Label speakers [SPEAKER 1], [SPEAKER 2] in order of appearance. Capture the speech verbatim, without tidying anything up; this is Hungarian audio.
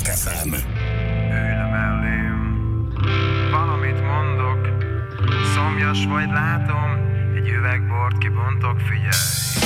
[SPEAKER 1] Rock ef em.
[SPEAKER 2] Ülj le mellém, valamit mondok, szomjas vagy látom, egy üveg bort kibontok, figyelj.